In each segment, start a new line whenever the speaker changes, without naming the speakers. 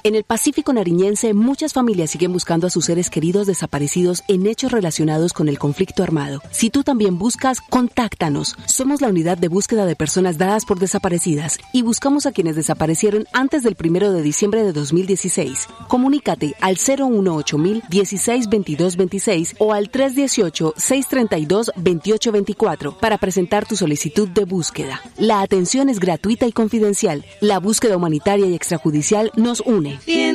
En el Pacífico nariñense, muchas familias siguen buscando a sus seres queridos desaparecidos en hechos relacionados con el conflicto armado. Si tú también buscas, contáctanos. Somos la unidad de búsqueda de personas dadas por desaparecidas y buscamos a quienes desaparecieron antes del 1 de diciembre de 2016. Comunícate al 018.000 16 22 26 o al 318-632 2824 para presentar tu solicitud de búsqueda. La atención es gratuita y confidencial. La búsqueda humanitaria y extrajudicial nos une.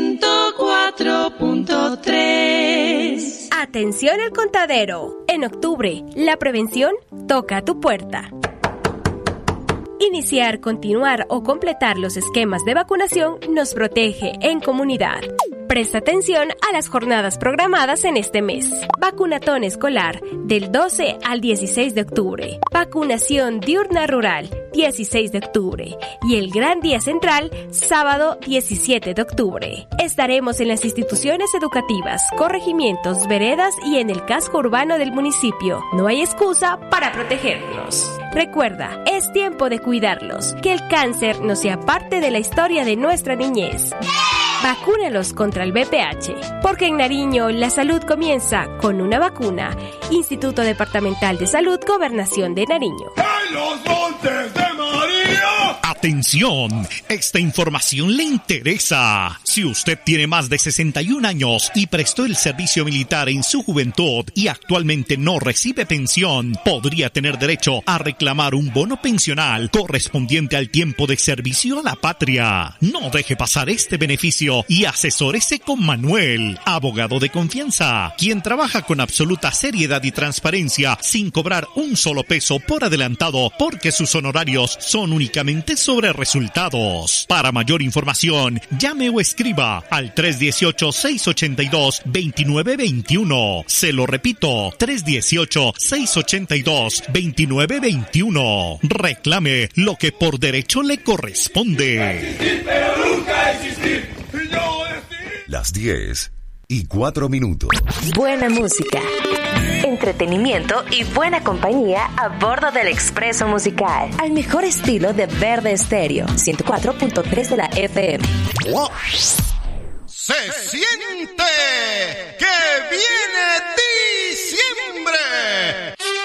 104.3.
Atención al contadero. En octubre, la prevención toca a tu puerta. Iniciar, continuar o completar los esquemas de vacunación nos protege en comunidad. Presta atención a las jornadas programadas en este mes. Vacunatón escolar del 12 al 16 de octubre. Vacunación diurna rural 16 de octubre. Y el Gran Día Central, sábado 17 de octubre. Estaremos en las instituciones educativas, corregimientos, veredas y en el casco urbano del municipio. No hay excusa para protegernos. Recuerda, es tiempo de cuidarlos. Que el cáncer no sea parte de la historia de nuestra niñez. Vacúnalos contra el VPH, porque en Nariño la salud comienza con una vacuna. Instituto Departamental de Salud, Gobernación de Nariño.
¡En los Montes de María!
¡Atención! Esta información le interesa. Si usted tiene más de 61 años y prestó el servicio militar en su juventud y actualmente no recibe pensión, podría tener derecho a reclamar un bono pensional correspondiente al tiempo de servicio a la patria. No deje pasar este beneficio y asesórese con Manuel, abogado de confianza, quien trabaja con absoluta seriedad y transparencia sin cobrar un solo peso por adelantado porque sus honorarios son únicamente sobre resultados. Para mayor información, llame o escriba al 318-682-2921. Se lo repito, 318-682-2921. Reclame lo que por derecho le corresponde.
Existir, pero nunca existir.
Las 10:04.
Buena música, entretenimiento y buena compañía a bordo del Expreso Musical. Al mejor estilo de Verde Estéreo, 104.3 de la FM.
Se siente que viene diciembre.